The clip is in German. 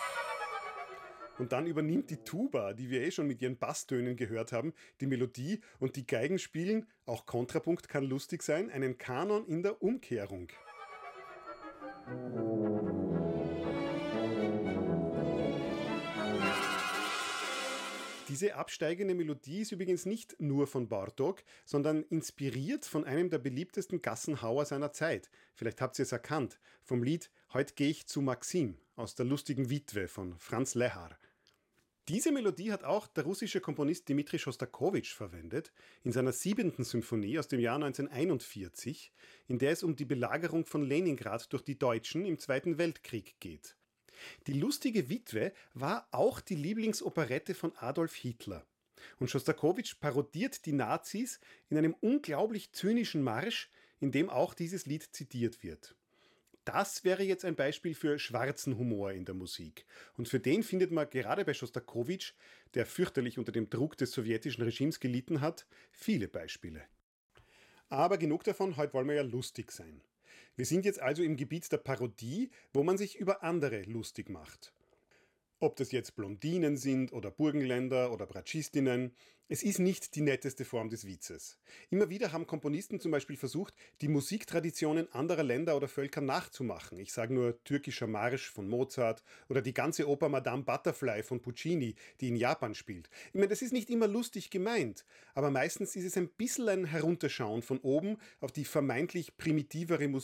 Und dann übernimmt die Tuba, die wir schon mit ihren Basstönen gehört haben, die Melodie und die Geigen spielen, auch Kontrapunkt kann lustig sein, einen Kanon in der Umkehrung. Diese absteigende Melodie ist übrigens nicht nur von Bartók, sondern inspiriert von einem der beliebtesten Gassenhauer seiner Zeit. Vielleicht habt ihr es erkannt, vom Lied Heut geh ich zu Maxim aus der lustigen Witwe von Franz Lehár. Diese Melodie hat auch der russische Komponist Dmitri Schostakowitsch verwendet, in seiner 7. Symphonie aus dem Jahr 1941, in der es um die Belagerung von Leningrad durch die Deutschen im Zweiten Weltkrieg geht. Die lustige Witwe war auch die Lieblingsoperette von Adolf Hitler. Und Schostakowitsch parodiert die Nazis in einem unglaublich zynischen Marsch, in dem auch dieses Lied zitiert wird. Das wäre jetzt ein Beispiel für schwarzen Humor in der Musik. Und für den findet man gerade bei Schostakowitsch, der fürchterlich unter dem Druck des sowjetischen Regimes gelitten hat, viele Beispiele. Aber genug davon, heute wollen wir ja lustig sein. Wir sind jetzt also im Gebiet der Parodie, wo man sich über andere lustig macht. Ob das jetzt Blondinen sind oder Burgenländer oder Bratschistinnen, es ist nicht die netteste Form des Witzes. Immer wieder haben Komponisten zum Beispiel versucht, die Musiktraditionen anderer Länder oder Völker nachzumachen. Ich sage nur Türkischer Marsch von Mozart oder die ganze Oper Madame Butterfly von Puccini, die in Japan spielt. Ich meine, das ist nicht immer lustig gemeint, aber meistens ist es ein bisschen ein Herunterschauen von oben auf die vermeintlich primitivere Musik